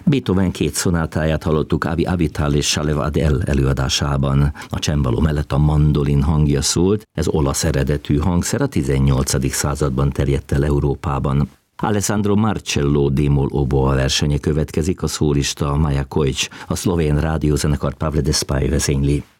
Beethoven két szonátáját hallottuk Avi Avital és Shalev Adel előadásában. A csembaló mellett a mandolin hangja szólt, ez olasz eredetű hangszer, a 18. században terjedt el Európában. Alessandro Marcello d-moll oboa versenye következik, a szólista Maja Kojic, a szlovén rádiózenekar Pavle Despay vezényli.